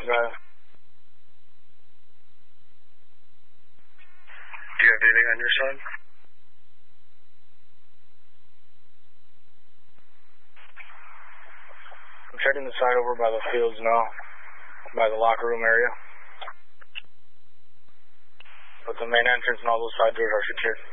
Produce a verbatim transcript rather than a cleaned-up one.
Got it. Do you have anything on your side? I'm checking the side over by the fields now, by the locker room area. But the main entrance and all those side doors are secured.